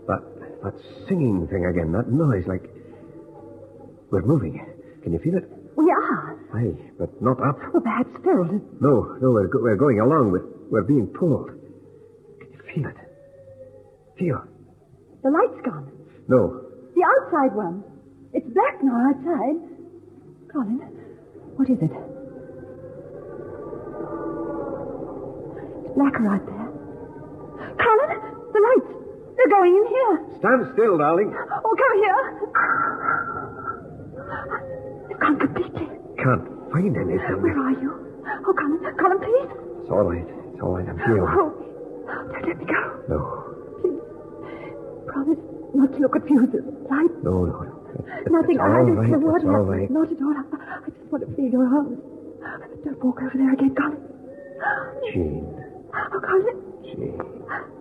That singing thing again, that noise, like... We're moving. Can you feel it? We are. Aye, but not up. Well, perhaps Ferrell. No, we're going along. We're being pulled. Can you feel it? Feel. The light's gone. No. The outside one. It's black now outside. Colin, what is it? It's blacker out there. Colin, the lights. They're going in here. Stand still, darling. Oh, come here. They've gone completely. Can't find anything. Where are you? Oh, Colin, please. It's all right. It's all right. I'm here. Oh, don't let me go. No. Please. Promise not to look at fuses. Light. No. Nothing. It's all right. The water. It's all right. Not at all. I just want to feel your arms. Don't walk over there again, Colin. Jean. Oh, Colin. Jean.